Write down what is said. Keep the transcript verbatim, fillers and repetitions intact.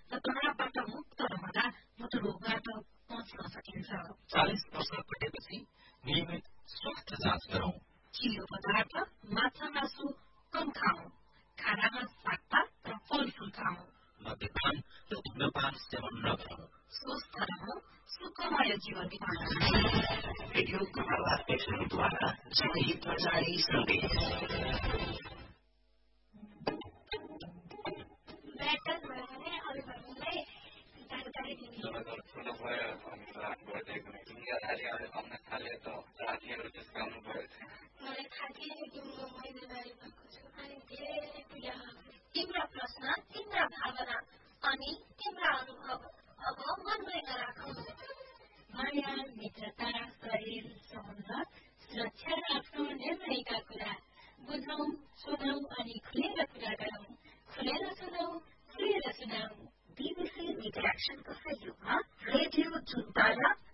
र तनावबाट मुक्त रहँदा मुटुरोगबाट बच्न सकिन्छ। चालिस वर्ष कटेपछि नियमित स्वास्थ्य जाँच गरौं। चियो पदार्थ, माछा मासु कम खाऊ। खानामा सागपात र फलफूल खाऊ। मद्यपान र धूम्रपान सेवन नगरौं। स्वस्थ रहौं, सुखमय जीवन बिताउँ। रेडियो कमला एफएमद्वारा जारी प्रजारी सन्देश। जानकारी ठुलो भयो बढेको ढुङ्गा खालि आउन थाल्यो त साथीहरू त्यसको आउनुभएको थियो। मलाई थाहा थिएन कि म महिनावारी भएको छु अनि धेरै पीडा। तिम्रा प्रश्न, तिम्रा भावना अनि तिम्रा अनुभव अब मनमै नराखौँ। माया, मित्रता, शरीर, सम्बन्ध, सुरक्षा र आफ्नो निर्णयका कुरा बुझौँ, सुनौँ अनि खुलेर कुरा गरौँ। खुलेर सुनौँ, खुलेर सुनाऊ। बीबीसी मिडिया एक्सनको सहयोगमा रेडियो जुनतारा